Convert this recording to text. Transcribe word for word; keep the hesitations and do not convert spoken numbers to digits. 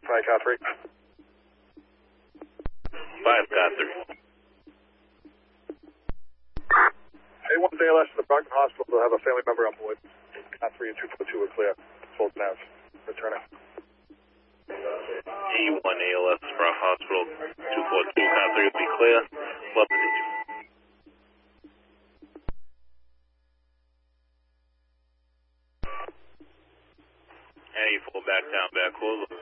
Five, car three. Five, car three. A one day less at the Brockton Hospital to have a family member on board. Car three and two four two are clear. Full nav. Returning. A one A L S, Brock Hospital, two four two, car three will be clear. Love to meet you. Any full back down, back close.